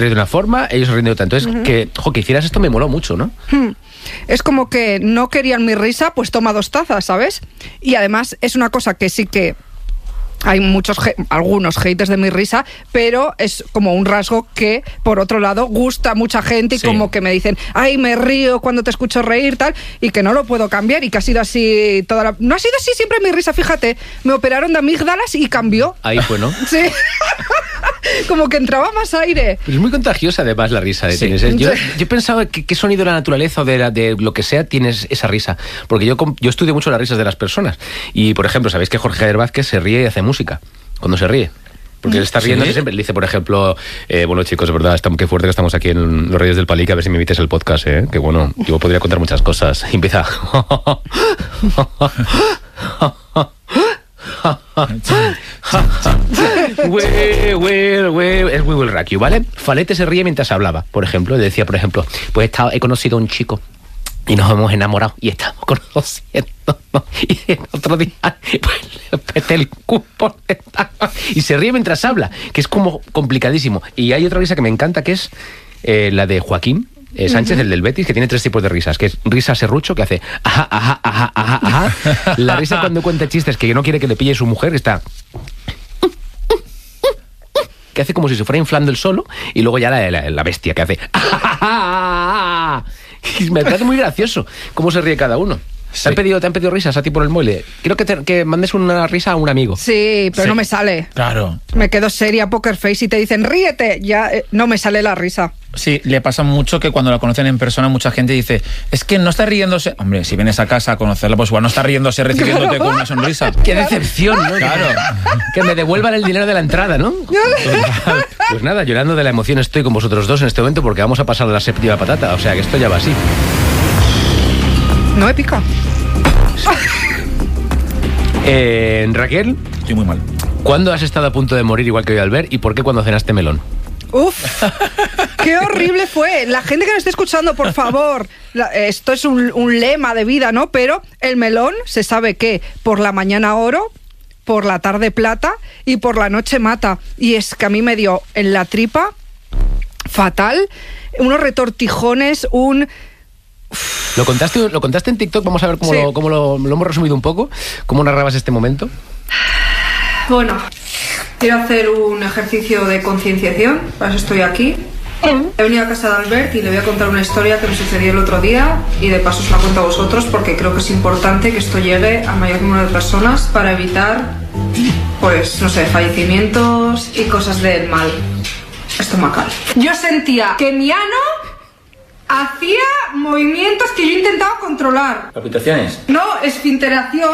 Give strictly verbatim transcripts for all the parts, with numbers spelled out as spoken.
de una forma, ellos se ríen de otra. Entonces, uh-huh. que, jo, que hicieras esto me moló mucho, ¿no? Hmm. Es como que no querían mi risa, pues toma dos tazas, ¿sabes? Y además es una cosa que sí que hay muchos, algunos haters de mi risa, pero es como un rasgo que, por otro lado, gusta a mucha gente y sí. como que me dicen, ay, me río cuando te escucho reír, tal, y que no lo puedo cambiar y que ha sido así toda la... No ha sido así siempre mi risa, fíjate. Me operaron de amígdalas y cambió. Ahí fue, ¿no? Sí. Como que entraba más aire. Pero es muy contagiosa además la risa de sí. tienes. ¿eh? Yo, yo he pensado que qué sonido de la naturaleza o de, la, de lo que sea tienes esa risa. Porque yo, yo estudio mucho las risas de las personas. Y, por ejemplo, ¿sabéis que Jorge Javier Vázquez se ríe y hace música cuando se ríe? Porque él está riendo ¿Sí? siempre. Le dice, por ejemplo, eh, bueno, chicos, es verdad, está, qué fuerte que estamos aquí en Los Reyes del Palique, a ver si me invites el podcast, ¿eh? Que bueno, yo podría contar muchas cosas. Y empieza... we, we, we, es We Will Rock You, ¿vale? Falete se ríe mientras hablaba, por ejemplo. Le decía, por ejemplo, pues he, estado, he conocido a un chico y nos hemos enamorado y estamos conociendo, ¿no? Y el otro día pues le peté el cupo y se ríe mientras habla, que es como complicadísimo. Y hay otra risa que me encanta, que es eh, la de Joaquín Eh, Sánchez, uh-huh. el del Betis, que tiene tres tipos de risas, que es risa serrucho, que hace ajá, ajá, ajá, ajá, ajá. La risa cuando cuenta chistes, que no quiere que le pille su mujer, está... que hace como si se fuera inflando el solo, y luego ya la, la, la bestia, que hace... Y me parece muy gracioso cómo se ríe cada uno. Sí. ¿Te han pedido, te han pedido risas a ti por el muelle? Quiero que, te, que mandes una risa a un amigo. Sí, pero sí. no me sale. Claro. Me quedo seria, poker face, y te dicen, ríete. Ya eh, no me sale la risa. Sí, le pasa mucho que cuando la conocen en persona mucha gente dice, es que no está riéndose. Hombre, si vienes a casa a conocerla, pues igual no está riéndose recibiéndote claro. con una sonrisa. ¡Qué decepción! ¿no? Claro. Que me devuelvan el dinero de la entrada, ¿no? Pues nada, llorando de la emoción estoy con vosotros dos en este momento porque vamos a pasar a la séptima patata. O sea, que esto ya va así. No me pica. Eh, Raquel. Estoy muy mal. ¿Cuándo has estado a punto de morir igual que hoy Albert? ¿Y por qué cuando cenaste melón? Uf, qué horrible fue. La gente que nos esté escuchando, por favor, la, esto es un, un lema de vida, ¿no? Pero el melón se sabe que por la mañana oro, por la tarde plata y por la noche mata. Y es que a mí me dio en la tripa fatal, unos retortijones, un... ¿Lo contaste, lo contaste en TikTok? Vamos a ver cómo, sí. lo, cómo lo, lo hemos resumido un poco. ¿Cómo narrabas este momento? Bueno, quiero hacer un ejercicio de concienciación. Para eso estoy aquí. He venido a casa de Albert y le voy a contar una historia que me sucedió el otro día. Y de paso os la cuento a vosotros porque creo que es importante que esto llegue a mayor número de personas para evitar, pues, no sé, fallecimientos y cosas del mal estomacal. Yo sentía que mi ano hacía movimientos que yo intentaba controlar. ¿Palpitaciones? No, esfinteración.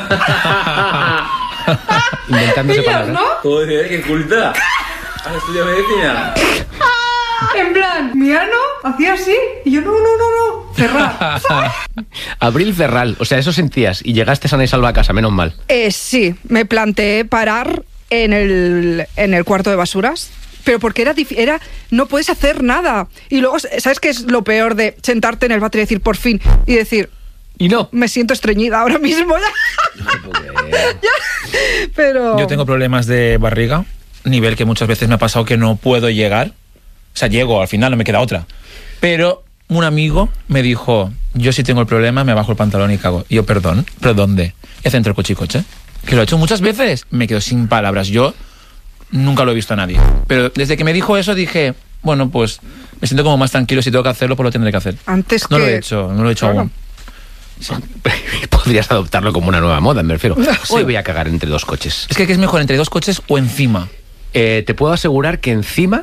Inventándose palabras. ¿No? Joder, qué culta. ¿Has estudiado medicina? En plan, mi ano hacía así y yo no, no, no, no. Cerrar. Abril Ferral, o sea, eso sentías y llegaste sana y salva a casa, menos mal. Eh, sí, me planteé parar en el, en el cuarto de basuras. Pero porque era, era, no puedes hacer nada. Y luego, ¿sabes qué es lo peor de sentarte en el váter y decir, por fin? Y decir, y no. Me siento estreñida ahora mismo. Ya. Ya. Pero... Yo tengo problemas de barriga, nivel que muchas veces me ha pasado que no puedo llegar. O sea, llego, al final no me queda otra. Pero un amigo me dijo, yo si tengo el problema me bajo el pantalón y cago. Y yo, perdón, ¿pero dónde? Y hace entre el coche y coche. Que lo he hecho muchas veces. Me quedo sin palabras. Yo... Nunca lo he visto a nadie. Pero desde que me dijo eso dije, bueno, pues me siento como más tranquilo. Si tengo que hacerlo, pues lo tendré que hacer. Antes no que... lo he hecho, no lo he hecho claro. aún. Sí. Podrías adoptarlo como una nueva moda, me refiero. Sí. Hoy voy a cagar entre dos coches. Es que ¿qué es mejor, entre dos coches o encima? Eh, te puedo asegurar que encima...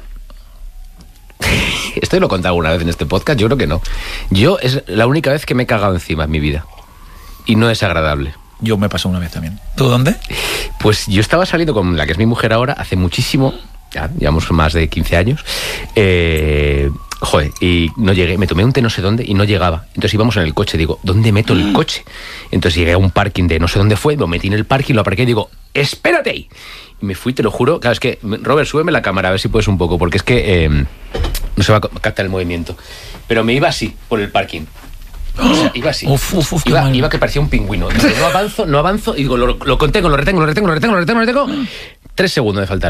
Esto lo he contado alguna vez en este podcast, yo creo que no. Yo es la única vez que me he cagado encima en mi vida. Y no es agradable. Yo me pasó una vez también. ¿Tú dónde? Pues yo estaba saliendo con la que es mi mujer ahora hace muchísimo, ya llevamos más de quince años, eh, joder, y no llegué, me tomé un té no sé dónde y no llegaba. Entonces íbamos en el coche, digo, ¿dónde meto el coche? Entonces llegué a un parking de no sé dónde fue, lo metí en el parking, lo aparqué y digo, ¡espérate ahí! Y me fui, te lo juro, claro, es que, Robert, súbeme la cámara a ver si puedes un poco, porque es que eh, no se va a captar el movimiento. Pero me iba así, por el parking. O sea, iba así. Uf, uf, uf, iba, iba que parecía un pingüino. Digo, no avanzo, no avanzo. Y digo, lo, lo contengo, lo retengo, lo retengo, lo retengo, lo retengo, lo retengo. Tres segundos me faltaron.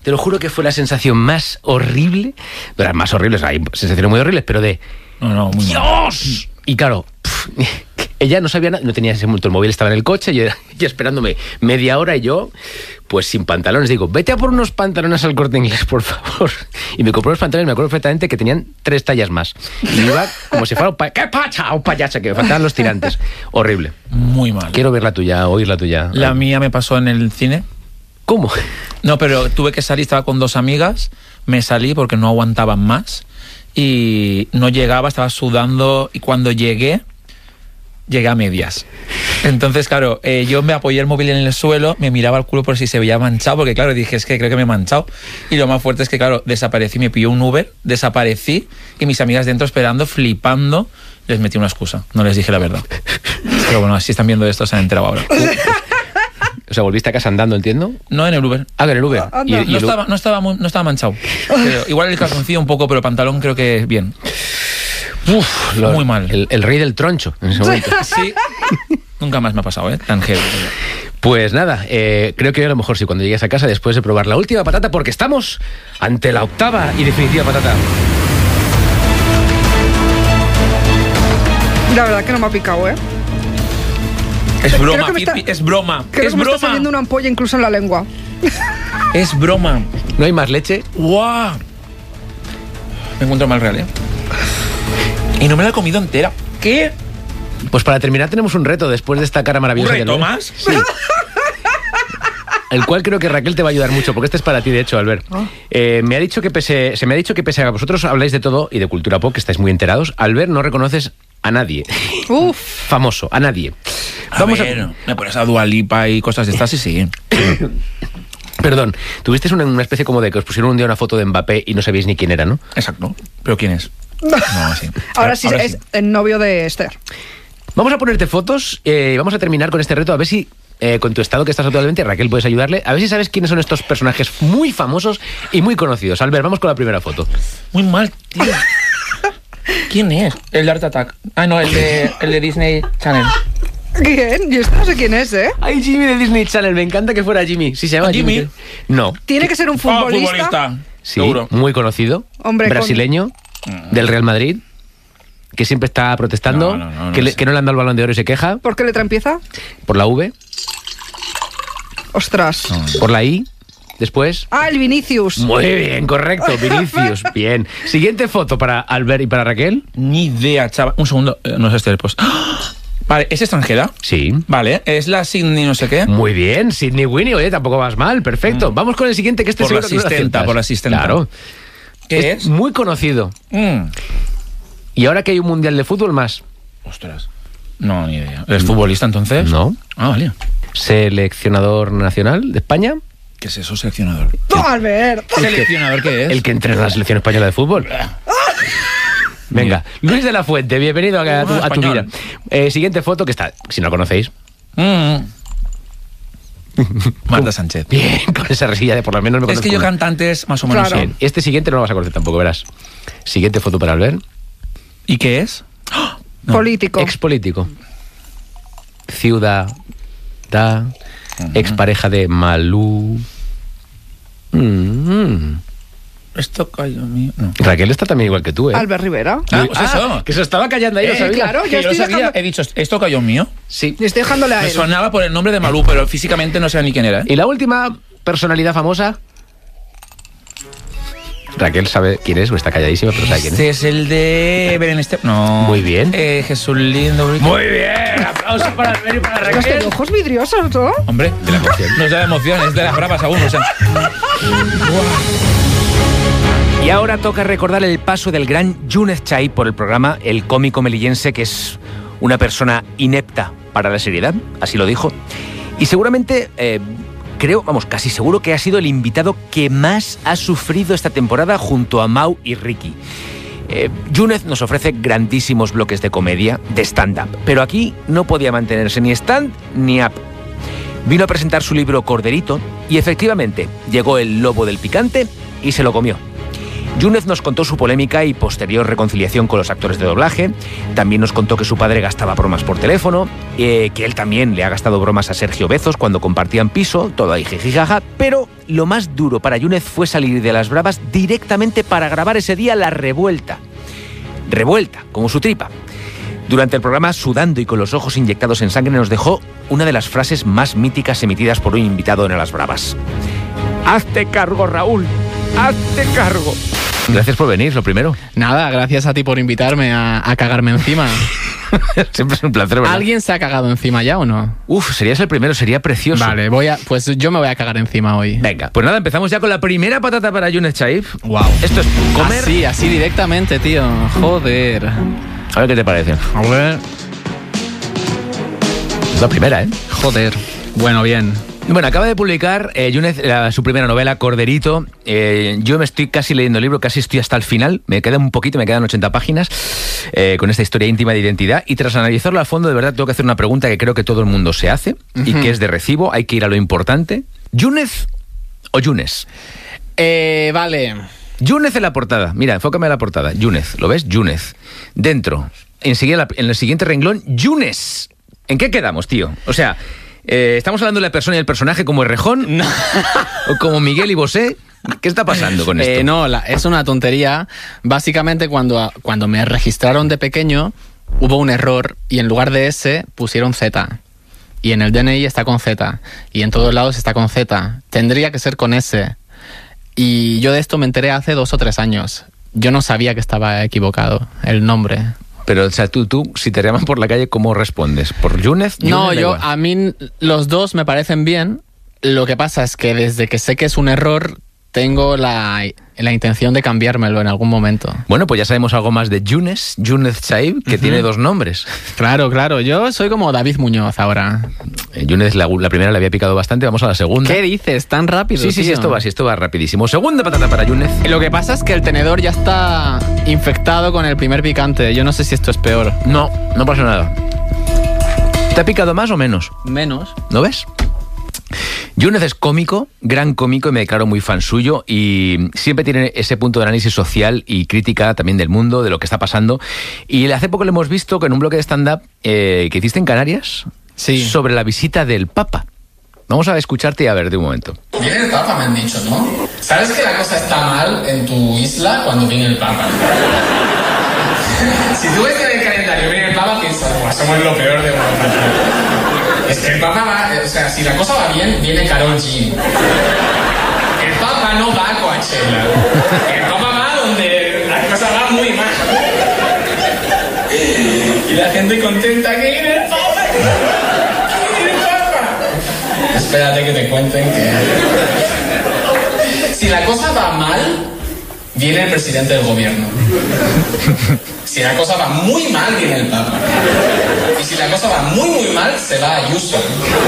te lo juro que fue la sensación más horrible, de las más horribles, hay sensaciones muy horribles, pero de No, no, muy ¡Dios! Y claro, pff, ella no sabía nada, no tenía ese momento, el móvil estaba en el coche, y ella esperándome media hora y yo, pues sin pantalones, digo, vete a por unos pantalones al Corte Inglés, por favor. Y me compró los pantalones, me acuerdo perfectamente que tenían tres tallas más. Y iba como si fuera un pa ¿qué pacha? Un payaso, que me faltaban los tirantes. Horrible. Muy mal. Quiero ver la tuya, oír la tuya. La mía me pasó en el cine. ¿Cómo? No, pero tuve que salir, estaba con dos amigas, me salí porque no aguantaban más y no llegaba, estaba sudando y cuando llegué, llegué a medias. Entonces, claro, eh, yo me apoyé el móvil en el suelo, me miraba el culo por si se veía manchado, porque claro, dije, es que creo que me he manchado. Y lo más fuerte es que, claro, desaparecí, me pilló un Uber, desaparecí y mis amigas dentro esperando, flipando, les metí una excusa, no les dije la verdad. Pero bueno, si están viendo esto se han enterado ahora. O sea, volviste a casa andando, entiendo. No, en el Uber. Ah, en el Uber. Ah, Y- anda. y No el- estaba, no, estaba muy- no estaba manchado. Pero igual el calzoncillo un poco, pero el pantalón creo que bien. Uf, lo- Muy mal. El, el rey del troncho en ese momento. Sí. Nunca más me ha pasado, ¿eh? Tan heavy. Pues nada, eh, creo que a lo mejor sí, cuando llegues a casa, después de probar la última patata, porque estamos ante la octava y definitiva patata. La verdad que no me ha picado, ¿eh? Es Creo broma, que me está- Pipi, es broma. Creo es que me está broma. saliendo una ampolla incluso en la lengua. Es broma. ¿No hay más leche? ¡Guau! Me encuentro mal real, ¿eh? Y no me la he comido entera. ¿Qué? Pues para terminar tenemos un reto después de esta cara ¿Un maravillosa. que reto no- más? Sí. El cual creo que Raquel te va a ayudar mucho, porque este es para ti, de hecho, Albert. Eh, me ha dicho que pese, se me ha dicho que pese a que vosotros habláis de todo y de cultura pop, que estáis muy enterados, Albert no reconoces a nadie. Uf. Famoso, a nadie. A ver, me pones a Dua Lipa y cosas de estas y sí. Perdón, tuvisteis una, una especie como de que os pusieron un día una foto de Mbappé y no sabíais ni quién era, ¿no? Exacto. ¿Pero quién es? No, sí. Ahora sí es el novio de Esther. Vamos a ponerte fotos eh, y vamos a terminar con este reto, a ver si eh, con tu estado que estás actualmente, Raquel, puedes ayudarle, a ver si sabes quiénes son estos personajes muy famosos y muy conocidos. Albert, vamos con la primera foto. Muy mal, tío. ¿Quién es? El de Art Attack. Ah, no, el de, el de Disney Channel. ¿Quién? Yo esto no sé quién es, ¿eh? Ay, Jimmy de Disney Channel, me encanta que fuera Jimmy. ¿Sí se llama ¿Ah, Jimmy? Jimmy? No. Tiene que ser un Ah, futbolista. futbolista. Sí, Seguro. muy conocido. Hombre, con- brasileño, del Real Madrid, que siempre está protestando, No, no, no, no que, le- sé. que no le han dado el Balón de Oro y se queja, ¿Por qué letra empieza? por la V, Ostras. por la I, después... Ah, el Vinicius. Muy bien, correcto, Vinicius, bien. Siguiente foto para Albert y para Raquel. Ni idea, chaval. Un segundo. Eh, no es este el post. ¡Ah! Vale, ¿es extranjera? Sí. Vale, es la Sydney no sé qué. Muy bien, Sidney Winnie, oye, tampoco vas mal, perfecto. Vamos con el siguiente, que este Por la seguro que no lo asistenta, aciertas. por la asistenta. Claro. ¿Qué es? Muy conocido. Mm. Y ahora que hay un mundial de fútbol más. Ostras. No, ni idea. ¿Es futbolista entonces? No. Ah, vale. Seleccionador nacional de España. ¿Qué es eso, seleccionador? No, Albert. ¿Seleccionador qué es? El que entrena la selección española de fútbol. Venga, Luis de la Fuente, bienvenido a, a tu, a tu vida. Español. Eh, siguiente foto que está, si no lo conocéis. Mm. Marta Sánchez. Bien, con esa risilla de por lo menos me Es conozco que yo una. cantantes más o menos Claro. sé. Bien, este siguiente no lo vas a conocer tampoco, verás. Siguiente foto para Albert. ¿Y qué es? ¡Ah! No. Político. Ex político. Ciudad. Da. Ex pareja de Malú. Mm. Esto cayó mío. No. Raquel está también igual que tú, ¿eh? Albert Rivera. Ah, pues eso. que se estaba callando ahí, Eh, lo sabía. claro, Que yo yo lo estoy sabía, dejando- he dicho, ¿esto cayó mío? Sí. Le estoy dejándole a Me él. sonaba por el nombre de Malú, pero físicamente no sé ni quién era. ¿eh? Y la última personalidad famosa. Raquel sabe quién es, o está calladísima, pero sabe quién es. Este es el de Belén Esteban. No. Muy bien. Eh, Jesús Lindo. Muy bien, aplausos para Albert y para Los tengo ojos vidriosos, ¿no? Hombre, de la emoción. No es de la emoción, es de las bravas aún. O sea. Y ahora toca recordar el paso del gran Yunez Chai por el programa El Cómico Melillense, que es una persona inepta para la seriedad, así lo dijo. Y seguramente, eh, creo, vamos, casi seguro que ha sido el invitado que más ha sufrido esta temporada junto a Mau y Ricky. Eh, Yunez nos ofrece grandísimos bloques de comedia, de stand-up, pero aquí no podía mantenerse ni stand ni up. Vino a presentar su libro Corderito y efectivamente llegó el lobo del picante y se lo comió. Yúnez nos contó su polémica y posterior reconciliación con los actores de doblaje. También nos contó que su padre gastaba bromas por teléfono, eh, que él también le ha gastado bromas a Sergio Bezos cuando compartían piso, todo ahí jijijaja. Pero lo más duro para Yúnez fue salir de las bravas directamente para grabar ese día La Revuelta. Revuelta, como su tripa. Durante el programa, sudando y con los ojos inyectados en sangre, nos dejó una de las frases más míticas emitidas por un invitado en Las Bravas. ¡Hazte cargo, Raúl! ¡Hazte cargo! Gracias por venir, lo primero. Nada, gracias a ti por invitarme a, a cagarme encima. Siempre es un placer, ¿verdad? ¿Alguien se ha cagado encima ya o no? Uf, serías el primero, sería precioso. Vale, voy a, pues yo me voy a cagar encima hoy. Venga, pues nada, empezamos ya con la primera patata para Yúnez Chaib. Wow. Esto es comer... Así, así directamente, tío. Joder. A ver qué te parece. A ver. Es la primera, ¿eh? Joder. Bueno, bien. Bueno, acaba de publicar eh, Yúnez la, su primera novela, Corderito. Eh, yo me estoy casi leyendo el libro, casi estoy hasta el final. Me queda un poquito, me quedan ochenta páginas eh, con esta historia íntima de identidad. Y tras analizarlo a fondo, de verdad, tengo que hacer una pregunta que creo que todo el mundo se hace uh-huh. y que es de recibo. Hay que ir a lo importante. ¿Yúnez o Yúnez? Eh, vale. Yúnez en la portada. Mira, enfócame en la portada. Yúnez, ¿lo ves? Yúnez. Dentro, enseguida en el siguiente renglón, Yúnez. ¿En qué quedamos, tío? O sea... Eh, ¿estamos hablando de la persona y el personaje como Errejón? No. ¿O como Miguel y Bosé? ¿Qué está pasando con esto? Eh, no, la, es una tontería. Básicamente, cuando, cuando me registraron de pequeño, hubo un error y en lugar de S pusieron Z. Y en el D N I está con Z. Y en todos lados está con Z. Tendría que ser con S. Y yo de esto me enteré hace dos o tres años. Yo no sabía que estaba equivocado el nombre. Pero, o sea, tú, tú, si te llaman por la calle, ¿cómo respondes? ¿Por Yúnez? No, yo, a mí los dos me parecen bien. Lo que pasa es que desde que sé que es un error, tengo la, la intención de cambiármelo en algún momento. Bueno, pues ya sabemos algo más de Yúnez, Yúnez Chaib, que uh-huh. tiene dos nombres. Claro, claro. Yo soy como David Muñoz ahora. Eh, Yúnez, la, la primera le había picado bastante, vamos a la segunda. ¿Qué dices? ¿Tan rápido? Sí, sí, sí, esto va, sí, esto va rapidísimo. Segunda patata para Yúnez. Lo que pasa es que el tenedor ya está infectado con el primer picante. Yo no sé si esto es peor. No, no pasa nada. ¿Te ha picado más o menos? Menos. ¿No ves? Yúnez es cómico, gran cómico, y me declaro muy fan suyo, y siempre tiene ese punto de análisis social y crítica también del mundo, de lo que está pasando. Y hace poco lo hemos visto que en un bloque de stand-up eh, que hiciste en Canarias, sí, sobre la visita del Papa. Vamos a escucharte y a ver de un momento. Viene el Papa, me han dicho, ¿no? ¿Sabes que la cosa está mal en tu isla cuando viene el Papa? Si tú ves que en el calendario viene el Papa, piensas, pues somos lo peor de Europa. Es que el Papa va, o sea, si la cosa va bien, viene Karol G. El Papa no va a Coachella. El Papa va donde la cosa va muy mal. Y la gente contenta que viene el Papa. Que viene el Papa. Espérate que te cuenten que... Si la cosa va mal, viene el presidente del gobierno. Si la cosa va muy mal, viene el Papa. Y si la cosa va muy, muy mal, se va a Ayuso.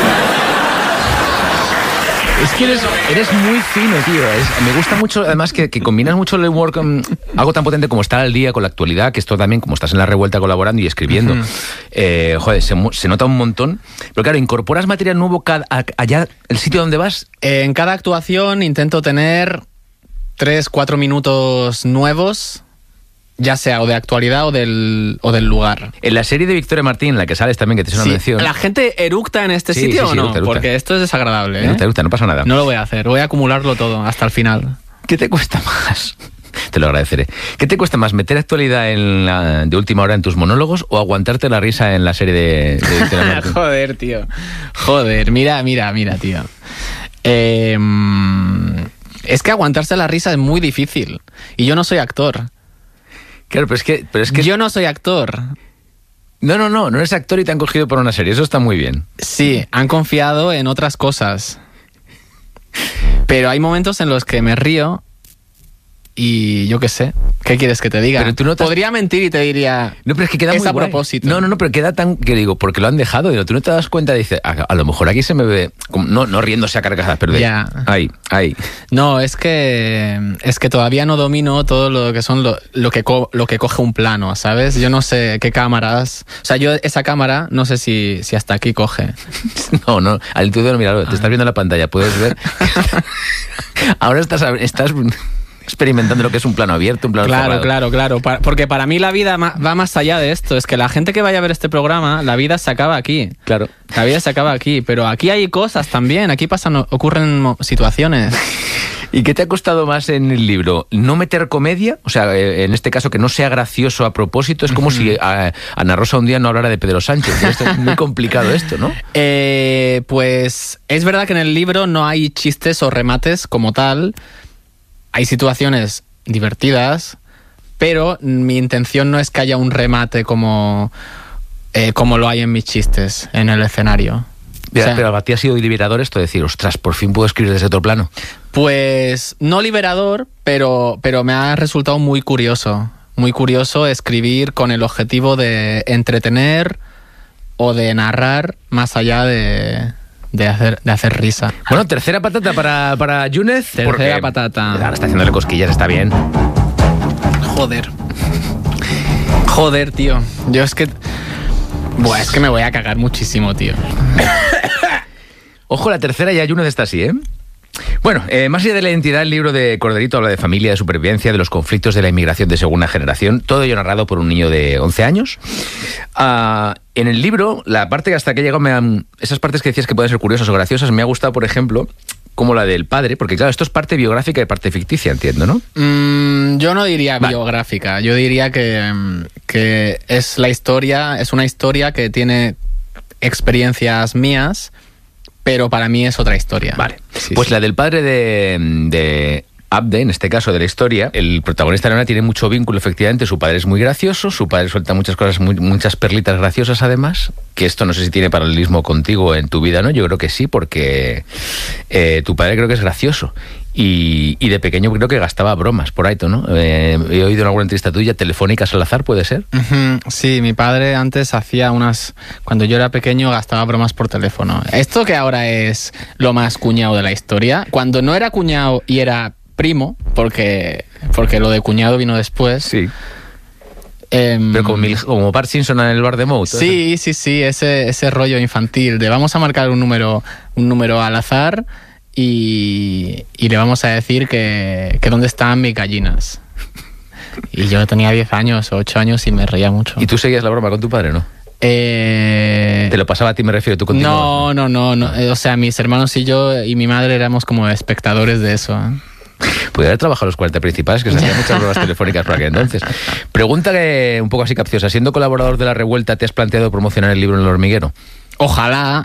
Es que eres, eres muy fino, tío. Es, me gusta mucho, además, que, que combinas mucho el humor con algo tan potente como estar al día con la actualidad, que esto también, como estás en La Revuelta colaborando y escribiendo, uh-huh. eh, joder, se, se nota un montón. Pero claro, ¿incorporas material nuevo cada, allá, el sitio donde vas? Eh, en cada actuación intento tener tres, cuatro minutos nuevos, ya sea o de actualidad o del, o del lugar. En la serie de Victoria Martín, en la que sales también, que te hice una sí. mención... ¿La gente eructa en este sí, sitio sí, sí, o no? eructa, eructa. Porque esto es desagradable, ¿eh? Eructa, eructa, no pasa nada. No lo voy a hacer, voy a acumularlo todo hasta el final. ¿Qué te cuesta más? Te lo agradeceré. ¿Qué te cuesta más, meter actualidad en la, de última hora en tus monólogos o aguantarte la risa en la serie de, de Victoria Martín? Joder, tío. Joder, mira, mira, mira, tío. Eh, es que aguantarse la risa es muy difícil. Y yo no soy actor. Claro, pero es que... Pero es que yo no soy actor. No, no, no, no eres actor y te han cogido por una serie, eso está muy bien. Sí, han confiado en otras cosas. Pero hay momentos en los que me río y yo qué sé, ¿qué quieres que te diga? Pero tú no te has... Podría mentir y te diría... No, pero es que queda es muy a guay. propósito. No, no, no, pero queda tan... Que digo, porque lo han dejado, digo, tú no te das cuenta, dices, a, a lo mejor aquí se me ve... Como, no, no riéndose a carcajadas, pero de... Ya. Ahí, ahí. No, es que... Es que todavía no domino todo lo que son... Lo, lo, que, co, lo que coge un plano, ¿sabes? Yo no sé qué cámaras... O sea, yo esa cámara no sé si, si hasta aquí coge. No, no, al tú de no mirarlo, te estás viendo la pantalla, puedes ver... Ahora estás... estás experimentando lo que es un plano abierto, un plano Claro, cerrado. claro, claro. Pa- Porque para mí la vida ma- va más allá de esto. Es que la gente que vaya a ver este programa, la vida se acaba aquí. Claro. La vida se acaba aquí. Pero aquí hay cosas también. Aquí pasan, ocurren mo- situaciones. ¿Y qué te ha costado más en el libro? ¿No meter comedia? O sea, eh, en este caso, que no sea gracioso a propósito. Es como si a- Ana Rosa un día no hablara de Pedro Sánchez. Esto es muy complicado esto, ¿no? Eh, pues es verdad que en el libro no hay chistes o remates como tal. Hay situaciones divertidas, pero mi intención no es que haya un remate como, eh, como lo hay en mis chistes en el escenario. Pero, O sea, pero a ti ha sido liberador esto de decir, ostras, por fin puedo escribir desde otro plano. Pues no liberador, pero, pero me ha resultado muy curioso. Muy curioso escribir con el objetivo de entretener o de narrar más allá de, de, hacer, de hacer risa. Bueno, tercera patata para, para Yúnez. Tercera porque patata. Ahora está haciéndole cosquillas, está bien. Joder. Joder, tío. Yo es que... Buah, es que me voy a cagar muchísimo, tío. Ojo, la tercera ya Yúnez está así, ¿eh? Bueno, eh, más allá de la identidad, el libro de Corderito habla de familia, de supervivencia, de los conflictos de la inmigración de segunda generación, todo ello narrado por un niño de once años. Ah, en el libro, la parte hasta que he llegado, me han- esas partes que decías que pueden ser curiosas o graciosas, me ha gustado, por ejemplo, como la del padre, porque claro, esto es parte biográfica y parte ficticia, entiendo, ¿no? Mm, yo no diría Vale. biográfica, yo diría que, mm, que es la historia, es una historia que tiene experiencias mías, pero para mí es otra historia. Vale. Sí, Pues sí. la del padre de, de Abde, en este caso de la historia, el protagonista Leona tiene mucho vínculo, efectivamente. Su padre es muy gracioso, su padre suelta muchas cosas, muy- muchas perlitas graciosas además, que esto no sé si tiene paralelismo contigo en tu vida, ¿no? Yo creo que sí, porque eh, tu padre creo que es gracioso. Y, y de pequeño creo que gastaba bromas por ahí, ¿no? Eh, he oído en alguna entrevista tuya, telefónicas al azar, ¿puede ser? Ujú, sí, mi padre antes hacía unas... Cuando yo era pequeño gastaba bromas por teléfono. Esto que ahora es lo más cuñado de la historia, cuando no era cuñado y era primo, porque, porque lo de cuñado vino después... Sí. em, Pero como, Mil- como Bart Simpson en el bar de Moe. todo Sí, sí, sí, ese, ese rollo infantil de vamos a marcar un número, un número al azar y, y le vamos a decir que, que dónde están mis gallinas. Y yo tenía diez años o ocho años y me reía mucho. eso. ¿Y tú seguías la broma con tu padre, no? Eh, Te lo pasaba a ti, me refiero, tú continuabas. no, no, no, no. Eh, O sea, mis hermanos y yo y mi madre éramos como espectadores de eso. ¿eh? Podría haber trabajado los cuarenta principales, que se hacían muchas pruebas telefónicas por aquel entonces. Pregunta que, un poco así capciosa. Siendo colaborador de La Revuelta, ¿te has planteado promocionar el libro en El Hormiguero? Ojalá.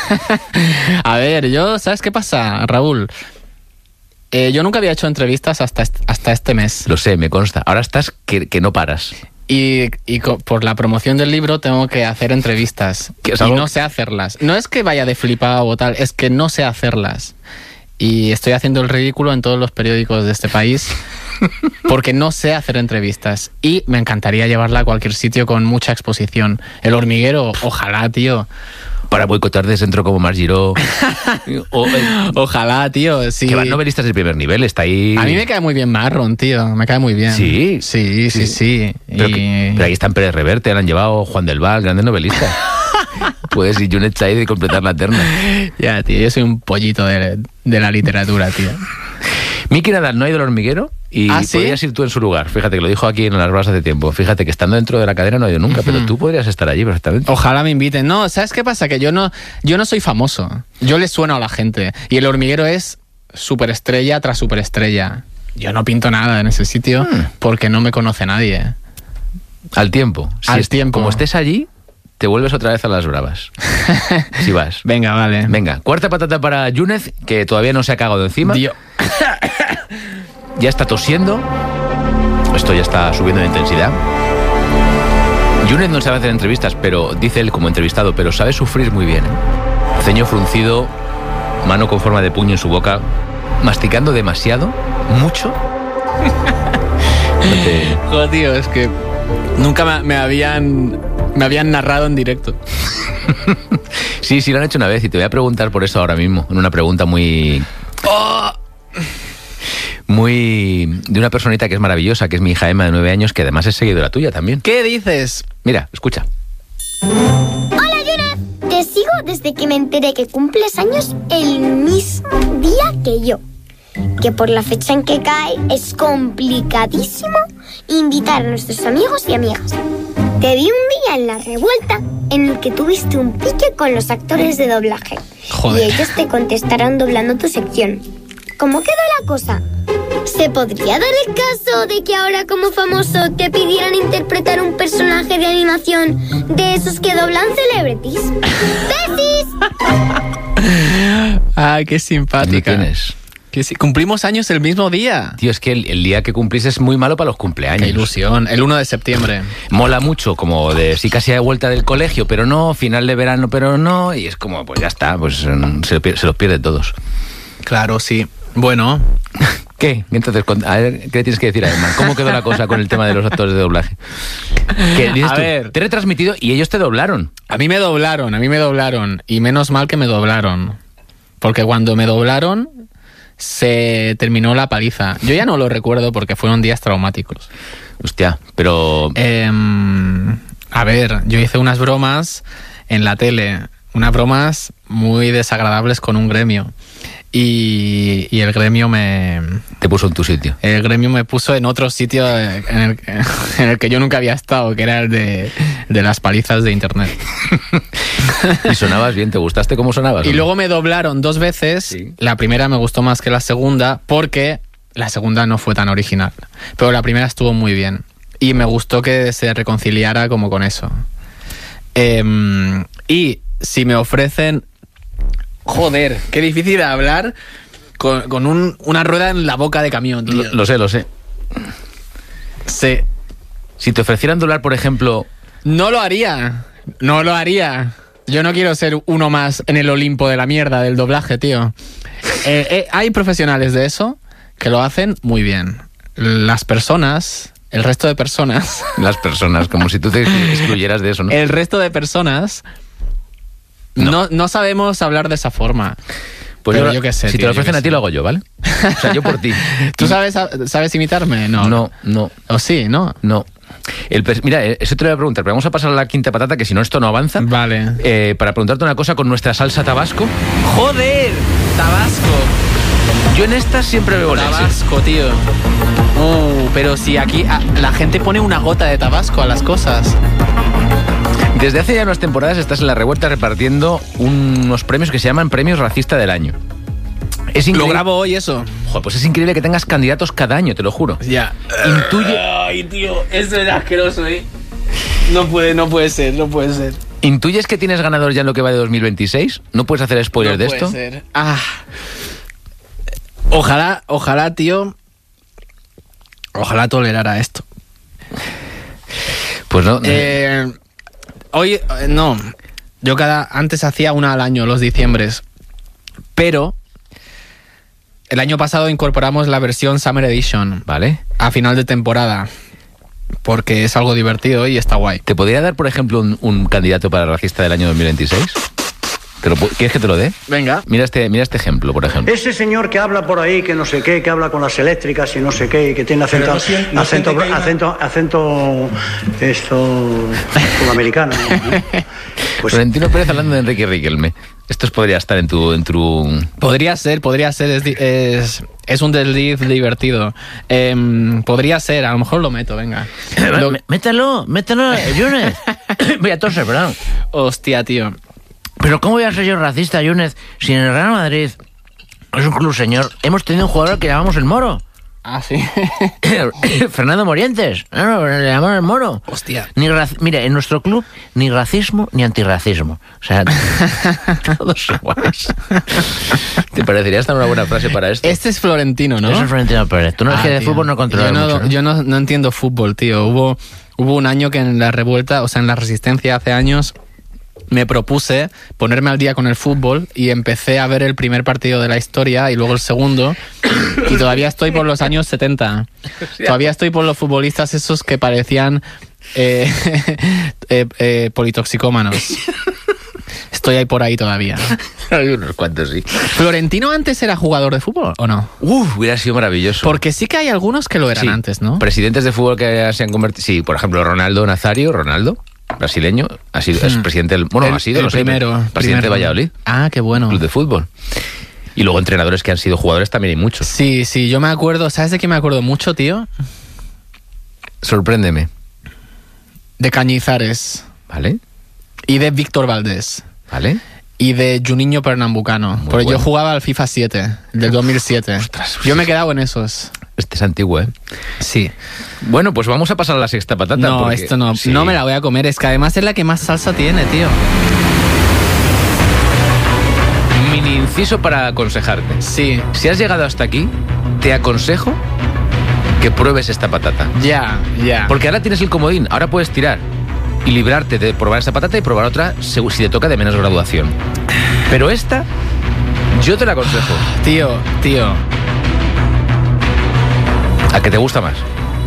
A ver, yo, ¿sabes qué pasa, Raúl? Eh, yo nunca había hecho entrevistas hasta, est- hasta este mes. Lo sé, me consta. Ahora estás que, que no paras. Y, y co- por la promoción del libro tengo que hacer entrevistas. ¿Qué es Y algo? no sé hacerlas. No es que vaya de flipado o tal, es que no sé hacerlas. Y estoy haciendo el ridículo en todos los periódicos de este país porque no sé hacer entrevistas. Y me encantaría llevarla a cualquier sitio con mucha exposición. El Hormiguero, ojalá, tío. Para boicotear de centro como Margiró. o, eh, Ojalá, tío. Sí. que van novelistas de primer nivel, está ahí. A mí me cae muy bien Marron, tío. Me cae muy bien. Sí. Sí, sí, sí. Pero, Y- que- pero ahí están Pérez Reverte, han llevado Juan del Val, grandes novelistas. Puedes ir Junet Said y completar la terna. Ya, tío, yo soy un pollito de, de la literatura, tío. Miki Nadal no ha ido al Hormiguero y ¿Ah, sí? podrías ir tú en su lugar. Fíjate que lo dijo aquí en las bras hace tiempo. Fíjate que estando dentro de la cadena no ha ido nunca, pero tú podrías estar allí perfectamente. Ojalá me inviten. No, ¿sabes qué pasa? Que yo no, yo no soy famoso. Yo le sueno a la gente. Y El Hormiguero es superestrella tras superestrella. Yo no pinto nada en ese sitio Hmm. porque no me conoce nadie. Al tiempo. Si Al est- tiempo. Como estés allí, te vuelves otra vez a las bravas. Si vas. Venga, vale. Venga, cuarta patata para Yúnez, que todavía no se ha cagado encima. Tío. Ya está tosiendo. Esto ya está subiendo de intensidad. Yúnez no sabe hacer entrevistas, pero dice él como entrevistado, pero sabe sufrir muy bien. ¿eh? Ceño fruncido, mano con forma de puño en su boca, masticando demasiado, mucho. No te- Joder, tío, es que nunca me, me habían me habían narrado en directo. Sí, sí, lo han hecho una vez y te voy a preguntar por eso ahora mismo, en una pregunta muy... Muy... de una personita que es maravillosa, que es mi hija Emma de nueve años, que además es seguidora tuya también. ¿Qué dices? Mira, escucha. Hola, Yuna. Te sigo desde que me enteré que cumples años el mismo día que yo. que por la fecha en que cae es complicadísimo invitar a nuestros amigos y amigas. Te vi un día en La Revuelta en el que tuviste un pique con los actores de doblaje. Joder. Y ellos te contestarán doblando tu sección. ¿Cómo quedó la cosa? ¿Se podría dar el caso de que ahora como famoso te pidieran interpretar un personaje de animación de esos que doblan celebrities? ¡Besis! Ah, qué simpática. ¿No tienes? Que sí, cumplimos años el mismo día. Tío, es que el, el día que cumplís es muy malo para los cumpleaños. Qué ilusión. El uno de septiembre. Mola mucho, como de sí casi de vuelta del colegio, pero no, final de verano, pero no, y es como, pues ya está, pues mm, se, lo pier- se los pierde todos. Claro, sí. Bueno, ¿Qué? Entonces, con- a ver, ¿qué tienes que decir, Además? ¿Cómo quedó la cosa con el tema de los actores de doblaje? ¿Qué dices A tú? ver. Te he retransmitido y ellos te doblaron. a mí me doblaron, a mí me doblaron. Y menos mal que me doblaron. Porque cuando me doblaron, se terminó la paliza. Yo ya no lo recuerdo porque fueron días traumáticos. Hostia, pero... Em, a ver, yo hice unas bromas en la tele. Unas bromas muy desagradables con un gremio. Y, y el gremio me... Te puso en tu sitio. El gremio me puso en otro sitio en el, en el que yo nunca había estado, que era el de, de las palizas de internet. Y sonabas bien, ¿te gustaste cómo sonabas? Y o no? luego me doblaron dos veces. Sí. La primera me gustó más que la segunda porque la segunda no fue tan original. Pero la primera estuvo muy bien. Y me gustó que se reconciliara como con eso. Em, y si me ofrecen... Joder, qué difícil de hablar con, con un- una rueda en la boca de camión, tío. Lo, lo sé, lo sé. Sí. Si te ofrecieran doblar, por ejemplo... No lo haría. No lo haría. Yo no quiero ser uno más en el Olimpo de la mierda del doblaje, tío. Eh, eh, hay profesionales de eso que lo hacen muy bien. Las personas, el resto de personas, Las personas, como si tú te excluyeras de eso, ¿no? el resto de personas No. no, no sabemos hablar de esa forma. Pues Pero yo, yo qué sé, Si tío, te lo yo ofrecen qué a ti, sé. lo hago yo, ¿vale? O sea, yo por ti. ¿Tú sabes, sabes imitarme? No. No, no, ¿O sí? ¿No? no. El, pers- mira, eh, eso te lo voy a preguntar, pero vamos a pasar a la quinta patata, que si no esto no avanza. Vale. Eh, para preguntarte una cosa con nuestra salsa tabasco. ¡Joder! Tabasco. Yo en esta siempre veo leche. Tabasco, tío. Uh, pero si aquí ah, la gente pone una gota de tabasco a las cosas. Desde hace ya unas temporadas estás en La Revuelta repartiendo unos premios que se llaman Premios Racista del Año. Es Lo increíble. grabo hoy eso. Joder, pues es increíble que tengas candidatos cada año, te lo juro. Ya. Intuye, Ay, tío, eso es asqueroso, ¿eh? No puede, no puede ser, no puede ser. ¿Intuyes que tienes ganador ya en lo que va de dos mil veintiséis? ¿No puedes hacer spoiler No de puede esto? ser. Ah. Ojalá, ojalá, tío. Ojalá tolerara esto. Pues no. Eh, hoy, eh, no. Yo cada. Antes hacía una al año, los diciembres. Pero. El año pasado incorporamos la versión Summer Edition Vale. a final de temporada. Porque es algo divertido y está guay. ¿Te podría dar, por ejemplo, un, un candidato para racista del año dos mil veintiséis? ¿Te lo pu- ¿Quieres que te lo dé? Venga. Mira este, mira este ejemplo, por ejemplo. Ese señor que habla por ahí, que no sé qué, que habla con las eléctricas y no sé qué, y que tiene acento, Pero no sien- no acento, siente que hay una- acento, acento, esto, sudamericano, ¿no? Pues Florentino Pérez hablando de Enrique Riquelme. Esto podría estar en tu... En tu... Podría ser, podría ser. Es, di- es, es un desliz divertido. Em, podría ser, a lo mejor lo meto, venga. Lo- Mételo, mételo, Yunez. Voy a toser, perdón. Hostia, tío. Pero ¿cómo voy a ser yo racista, Yunez? Si en el Real Madrid es un club, señor, hemos tenido un jugador que llamamos el Moro. Ah, sí. Fernando Morientes. No, no, le llamamos el Moro. Hostia. Ni raci- Mira, en nuestro club, ni racismo ni antirracismo. O sea, todos iguales. ¿Te parecería esta una buena frase para esto? Este es Florentino, ¿no? Eso es Florentino Pérez. Tú no es Ah, que de tío. fútbol no controlas yo no, mucho, ¿no? Yo no, no entiendo fútbol, tío. Hubo, hubo un año que en la revuelta, o sea, en la resistencia hace años, me propuse ponerme al día con el fútbol y empecé a ver el primer partido de la historia y luego el segundo. Y todavía estoy por los años setenta. Todavía estoy por los futbolistas esos que parecían eh, eh, eh, politoxicómanos. Estoy ahí por ahí todavía. Hay unos cuantos, sí. ¿Florentino antes era jugador de fútbol o no? Uf, hubiera sido maravilloso. Porque sí que hay algunos que lo eran Sí, antes, ¿no? Presidentes de fútbol que se han convertido... Sí, por ejemplo, Ronaldo Nazario, Ronaldo, brasileño, ha sido, es Hmm. presidente del... Bueno, El- ha sido, el no sé, primero, presidente primero. de Valladolid, Ah, qué bueno. club de fútbol. Y luego entrenadores que han sido jugadores también hay muchos. Sí, sí, yo me acuerdo, ¿sabes de qué me acuerdo mucho, tío? Sorpréndeme. De Cañizares. ¿Vale? Y de Víctor Valdés. ¿Vale? Y de Juninho Pernambucano. Muy Porque bueno. yo jugaba al FIFA siete, del dos mil siete. Ostras, yo me he quedado en esos. Este es antiguo, ¿eh? Sí. Bueno, pues vamos a pasar a la sexta patata. No, porque- esto no. Sí. No me la voy a comer. Es que además es la que más salsa tiene, tío. Mini inciso para aconsejarte. Sí. Si has llegado hasta aquí, te aconsejo que pruebes esta patata. Ya, ya. Porque ahora tienes el comodín, ahora puedes tirar y librarte de probar esa patata y probar otra según- si te toca de menos graduación. Pero esta, yo te la aconsejo. Tío, tío. ¿A que te gusta más?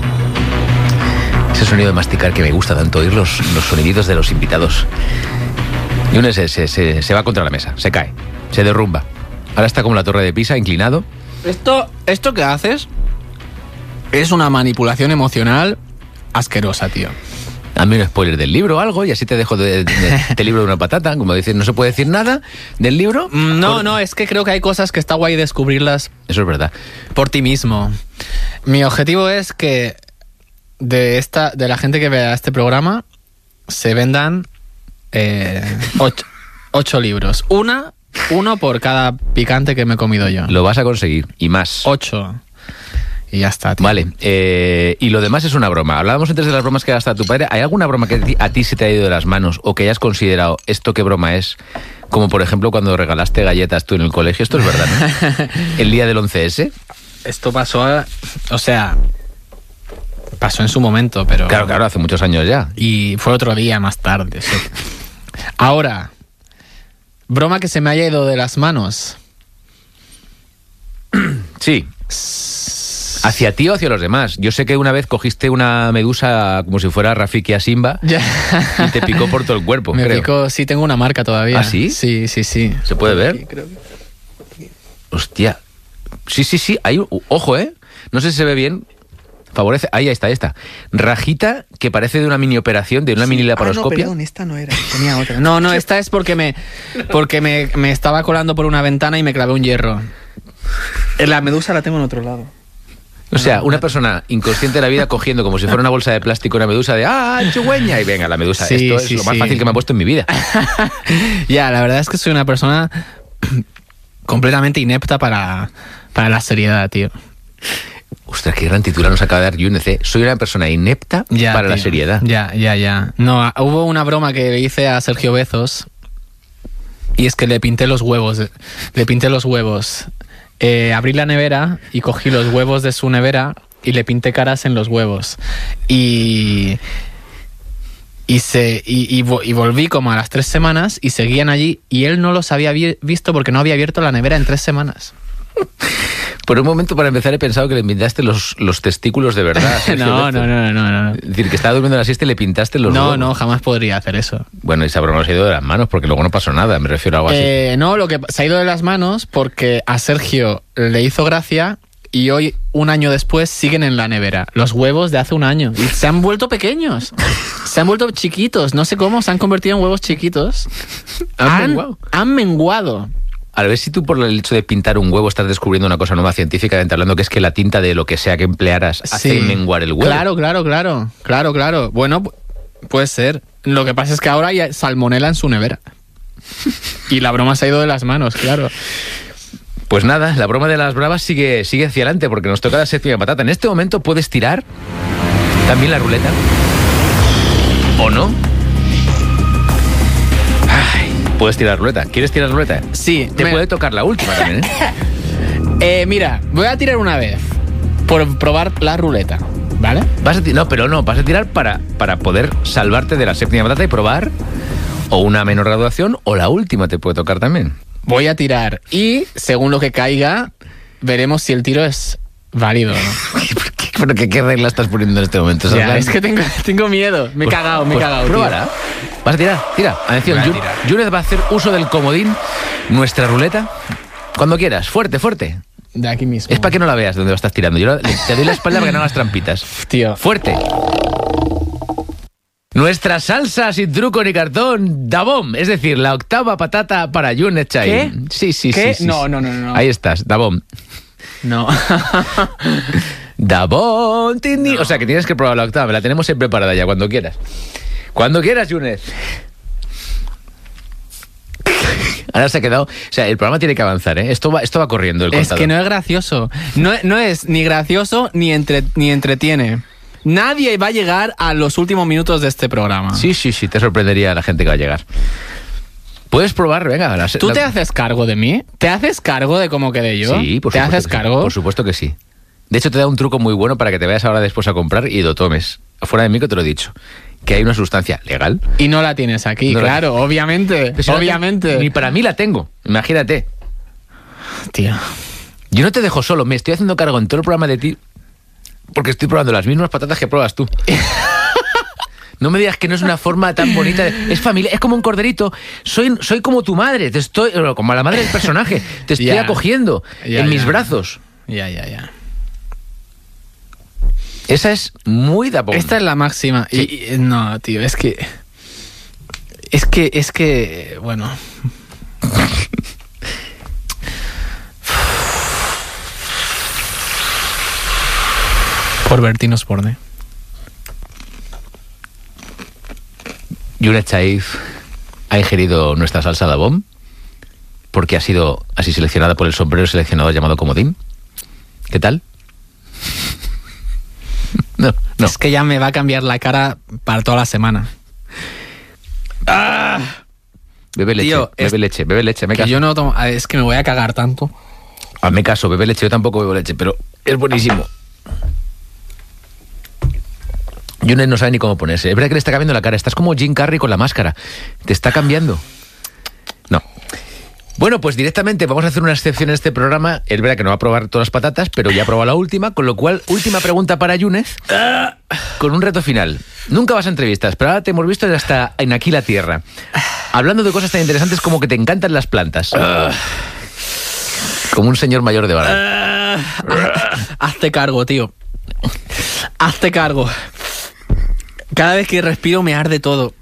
Ese sonido de masticar que me gusta tanto, oír los, los soniditos de los invitados. Y uno se, se, se, se va contra la mesa, se cae, se derrumba. Ahora está como la torre de Pisa, inclinado. Esto, esto que haces es una manipulación emocional asquerosa, tío. Dame un spoiler del libro o algo y así te dejo de, de, este libro de una patata. Como dicen, no se puede decir nada del libro. No, Por- no, es que creo que hay cosas que está guay descubrirlas Eso es verdad. por ti mismo. Mi objetivo es que de esta, de la gente que vea este programa se vendan eh, ocho, ocho libros. Una, uno por cada picante que me he comido yo. Lo vas a conseguir y más. Ocho. Y ya está, tío. Vale, eh, y lo demás es una broma. Hablábamos antes de las bromas que gasta tu padre. ¿Hay alguna broma que a ti- a ti se te ha ido de las manos o que hayas considerado esto qué broma es? Como por ejemplo cuando regalaste galletas tú en el colegio. Esto es verdad, ¿no? El día del once ese. Esto pasó, a- o sea, pasó en su momento, pero... Claro, claro, hace muchos años ya. Y fue otro día más tarde. Sí. Ahora, broma que se me haya ido de las manos. Sí. ¿Hacia ti o hacia los demás? Yo sé que una vez cogiste una medusa como si fuera Rafiki a Simba Ya. y te picó por todo el cuerpo, Me creo. picó, sí, tengo una marca todavía. ¿Ah, sí? Sí, sí, sí. ¿Se puede ver? Hostia. Sí, sí, sí. Hay, un- ojo, ¿eh? No sé si se ve bien. Favorece. Ahí está, ahí está. Rajita que parece de una mini operación, de una mini laparoscopia. Ah, no, perdón, esta no era. Tenía otra. No, no, esta es porque me porque me, me estaba colando por una ventana y me clavé un hierro. La medusa la tengo en otro lado. O sea, una persona inconsciente de la vida cogiendo como si fuera una bolsa de plástico una medusa de ¡ah, chigüeña! Y venga, la medusa. Sí, Esto es sí, lo más sí. fácil que me ha puesto en mi vida. Ya, la verdad es que soy una persona completamente inepta para, para la seriedad, tío. Ostras, qué gran titular nos acaba de dar Yunez, ¿eh? Soy una persona inepta Ya, para la tío. seriedad. Ya, ya, ya. No, a- hubo una broma que le hice a Sergio Bezos y es que le pinté los huevos. Le pinté los huevos. Eh, abrí la nevera y cogí los huevos de su nevera y le pinté caras en los huevos. Y... Y, se, y, y, vo- y volví como a las tres semanas y seguían allí y él no los había vi- visto porque no había abierto la nevera en tres semanas. Por un momento, para empezar, he pensado que le pintaste los, los testículos de verdad. a Sergio No, Bezos. no, no, no, no, no. Es decir, que estaba durmiendo en la siesta y le pintaste los No, huevos. no, jamás podría hacer eso. Bueno, esa broma se ha ido de las manos porque luego no pasó nada, me refiero a algo así. Eh, no, lo que se ha ido de las manos porque a Sergio le hizo gracia y hoy, un año después, siguen en la nevera. Los huevos de hace un año. Y se han vuelto pequeños. Se han vuelto chiquitos. No sé cómo, se han convertido en huevos chiquitos. Han menguado. Han menguado. A ver si tú por el hecho de pintar un huevo estás descubriendo una cosa nueva científicamente hablando, que es que la tinta de lo que sea que emplearas hace Sí. menguar el huevo. Claro, claro, claro. Claro, claro. Bueno, pu- puede ser. Lo que pasa es que ahora hay salmonela en su nevera. Y la broma se ha ido de las manos, claro. Pues nada, la broma de las bravas sigue, sigue hacia adelante porque nos toca la séptima patata. En este momento puedes tirar también la ruleta. ¿O no? Ay, puedes tirar ruleta. ¿Quieres tirar ruleta? Sí. Te me- puede tocar la última también, ¿eh? Eh, mira, voy a tirar una vez por probar la ruleta, ¿vale? Vas a ti- no, pero no, vas a tirar para, para poder salvarte de la séptima patata y probar o una menor graduación o la última te puede tocar también. Voy a tirar y según lo que caiga, veremos si el tiro es válido o no. ¿Pero qué, qué regla estás poniendo en este momento? Ya, Safran? es que tengo, tengo miedo. Me he Pues- cagado, me he pues cagado. tío. Pruébala. Vas a tirar, tira. Atención, Voy a Yu- tirar. Yunez va a hacer uso del comodín, nuestra ruleta. Cuando quieras, fuerte, fuerte. De aquí mismo. Es para que no la veas de dónde lo estás tirando. Yo la- te doy la espalda para que no hagas trampitas. Tío. Fuerte. Nuestra salsa sin truco ni cartón, Dabom, es decir, la octava patata para Yunes Chain. ¿Qué? Sí, sí, ¿Qué? sí, sí. No, no, no, no. Ahí estás, Dabom. No. Dabom, tini. O sea que tienes que probar la octava, la tenemos siempre preparada ya, cuando quieras. Cuando quieras, Yunes. Ahora se ha quedado... O sea, el programa tiene que avanzar, ¿eh? Esto va, esto va corriendo, el Es contador. que no es gracioso. No, no es ni gracioso ni, entre, ni entretiene. Nadie va a llegar a los últimos minutos de este programa. Sí, sí, sí, te sorprendería la gente que va a llegar. Puedes probar, venga. La, ¿Tú la... te haces cargo de mí? ¿Te haces cargo de cómo quedé yo? Sí, por ¿Te supuesto haces que sí. cargo? Por supuesto que sí. De hecho, te da un truco muy bueno para que te vayas ahora después a comprar y lo tomes. Fuera de mí que te lo he dicho. Que hay una sustancia legal. Y no la tienes aquí, No la- claro, obviamente. Pero si no la obviamente. tengo- Ni para mí la tengo. Imagínate. Tío. Yo no te dejo solo. Me estoy haciendo cargo en todo el programa de ti. Porque estoy probando las mismas patatas que pruebas tú. No me digas que no es una forma tan bonita. de- Es familia, es como un corderito. Soy, soy como tu madre. Te estoy, como la madre del personaje. Te estoy Ya. acogiendo Ya, en mis ya. brazos. Ya, ya, ya. Esa es muy Dabom. Esta es la máxima. Y- Sí. y, no, tío, es que. Es que, es que. Bueno. Por Bertino Osborne. Yunes Chaif ha ingerido nuestra salsa Dabom porque ha sido así seleccionada por el sombrero seleccionador llamado Comodín. ¿Qué tal? No, no. Es que ya me va a cambiar la cara para toda la semana. Bebe leche, Tío, bebe es- leche, bebe leche, me Que caso. yo no tomo. Es que me voy a cagar tanto. Hazme caso, bebe leche, yo tampoco bebo leche, pero es buenísimo. Yunes no sabe ni cómo ponerse. Es verdad que le está cambiando la cara. Estás como Jim Carrey con la máscara. Te está cambiando. No. Bueno, pues directamente vamos a hacer una excepción en este programa. Es verdad que no va a probar todas las patatas, pero ya ha probado la última, con lo cual, última pregunta para Yunes, con un reto final. Nunca vas a entrevistas, pero ahora te hemos visto hasta en Aquí la Tierra. Hablando de cosas tan interesantes como que te encantan las plantas. Como un señor mayor de barra. Hazte cargo, tío. Hazte cargo. Cada vez que respiro me arde todo.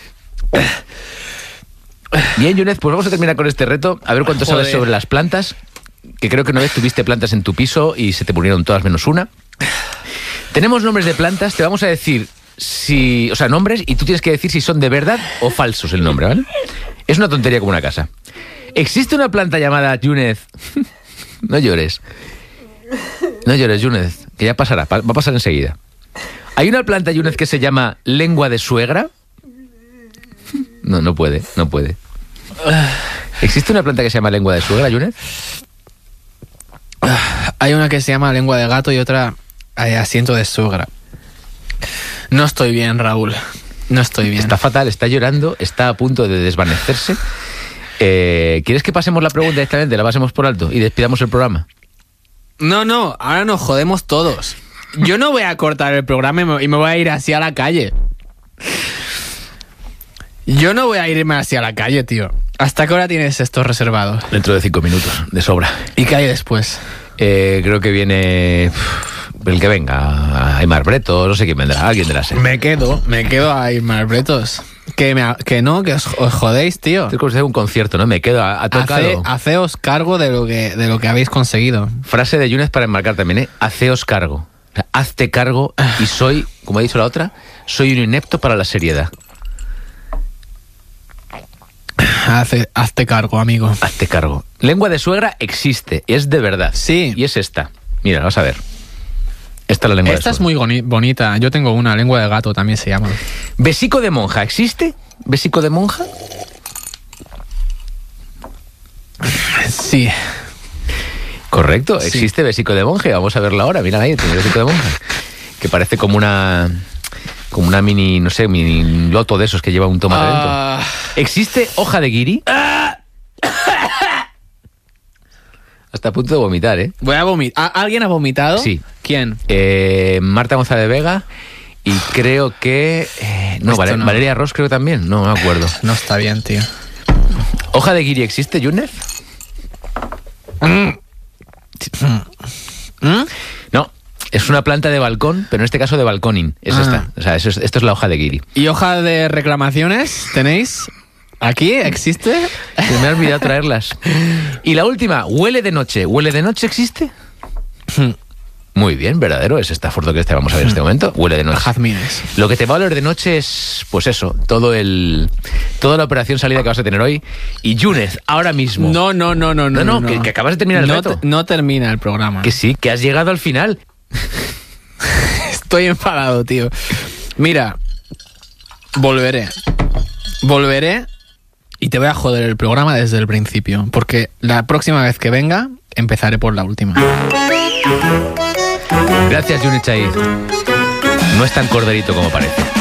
Bien, Yunes, pues vamos a terminar con este reto. A ver cuánto sabes Joder. sobre las plantas. Que creo que una vez tuviste plantas en tu piso y se te murieron todas menos una. Tenemos nombres de plantas. Te vamos a decir si... O sea, nombres, y tú tienes que decir si son de verdad o falsos el nombre, ¿vale? Es una tontería como una casa. ¿Existe una planta llamada Yunes? No llores. No llores, Yunes, que ya pasará. Pa- Va a pasar enseguida. ¿Hay una planta, Yunes, que se llama lengua de suegra? No, no puede, no puede. ¿Existe una planta que se llama lengua de suegra, Yunes? Hay una que se llama lengua de gato y otra eh, asiento de suegra. No estoy bien, Raúl. No estoy bien. Está fatal, está llorando, está a punto de desvanecerse. Eh, ¿Quieres que pasemos la pregunta directamente, la pasemos por alto y despidamos el programa? No, no, ahora nos jodemos todos. Yo no voy a cortar el programa y me, y me voy a ir así a la calle. Yo no voy a irme así a la calle, tío. ¿Hasta qué hora tienes esto reservado? Dentro de cinco minutos, de sobra. ¿Y qué hay después? Eh, creo que viene uf, el que venga, Aymar Breto, no sé quién vendrá, alguien de la serie. Me quedo, me quedo ahí, Malbretos. Que, me, que no, que os, os jodéis, tío. Es como si fuera un concierto, ¿no? Me quedo, ha, ha tocado. Hace, haceos cargo de lo que de lo que habéis conseguido. Frase de Yunes para enmarcar también, ¿eh? Haceos cargo. O sea, hazte cargo y soy, como ha dicho la otra, soy un inepto para la seriedad. Hace, hazte cargo, amigo. Hazte cargo. Lengua de suegra existe, es de verdad. Sí. Y es esta. Mira, vamos a ver. Esta es la lengua Esta de es suegra. muy boni- bonita. Yo tengo una, lengua de gato también se llama. ¿Besico de monja existe? ¿Besico de monja? Sí. Correcto, Sí. existe besico de monje. Vamos a verla ahora. Mira ahí, tiene besico de monja. Que parece como una... Como una mini, no sé, mini loto de esos que lleva un tomate dentro. Ah, ¿Existe hoja de guiri? Hasta a punto de vomitar, ¿eh? voy a vomitar. ¿Alguien ha vomitado? Sí. ¿Quién? Eh, Marta González Vega y creo que... eh, no, Esto Vale- no. Valeria Ross creo también. No, no me acuerdo. No está bien, tío. ¿Hoja de guiri existe, Yunes? ¿Mm? No. Es una planta de balcón, pero en este caso de balconing. Es Ah. esta. O sea, eso es- esto es la hoja de guiri. ¿Y hoja de reclamaciones tenéis? ¿Aquí existe? Se me ha olvidado traerlas. Y la última, huele de noche. ¿Huele de noche existe? Muy bien, verdadero. Es esta foto que te vamos a ver en este momento. Huele de noche. Jazmines. Lo que te va a oler de noche es, pues eso, todo el, toda la operación salida que vas a tener hoy. Y Yúnez, ahora mismo. No, no, no, no, no. No, no, que- que acabas de terminar el no, reto. te- no termina el programa. Que sí, que has llegado al final. Estoy enfadado, tío. Mira, volveré. Volveré y te voy a joder el programa desde el principio. Porque la próxima vez que venga, empezaré por la última. Gracias, Yúnez Chaiz. No es tan corderito como parece.